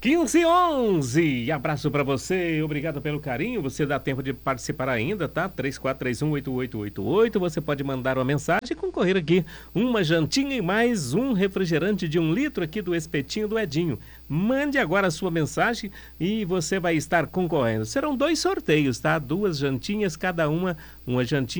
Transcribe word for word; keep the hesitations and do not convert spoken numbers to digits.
quinze e onze, abraço pra você, obrigado pelo carinho, você dá tempo de participar ainda, tá? três quatro três um oito oito oito oito, você pode mandar uma mensagem e concorrer aqui, uma jantinha e mais um refrigerante de um litro aqui do Espetinho do Edinho. Mande agora a sua mensagem e você vai estar concorrendo. Serão dois sorteios, tá? Duas jantinhas, cada uma, uma jantinha